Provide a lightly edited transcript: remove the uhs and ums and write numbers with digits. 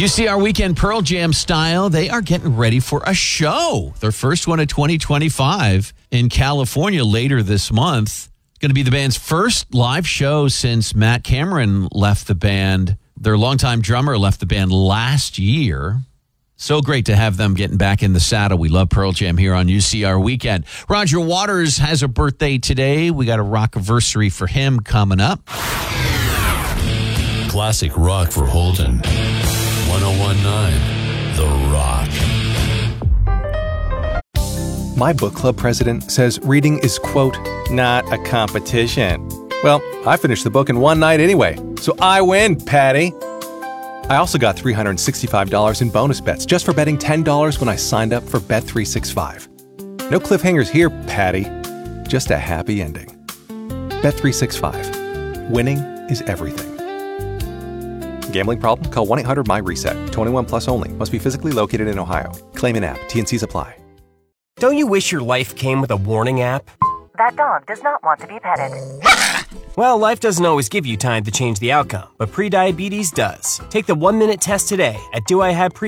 UCR Weekend Pearl Jam style. They are getting ready for a show. Their first one of 2025 in California later this month. Going to be the band's first live show since Matt Cameron left the band. Their longtime drummer left the band last year. So great to have them getting back in the saddle. We love Pearl Jam here on UCR Weekend. Roger Waters has a birthday today. We got a rock-iversary for him coming up. Classic rock for Holton. 1019 The Rock. My book club president says reading is, quote, not a competition. Well, I finished the book in one night anyway, so I win, Patty. I also got $365 in bonus bets just for betting $10 when I signed up for Bet365. No cliffhangers here, Patty. Just a happy ending. Bet365. Winning is everything. Gambling problem? Call 1-800-MY-RESET. 21 plus only. Must be physically located in Ohio. Claim in app. T&Cs apply. Don't you wish your life came with a warning app? That dog does not want to be petted. Well, life doesn't always give you time to change the outcome, but prediabetes does. Take the 1-minute test today at doIHavePre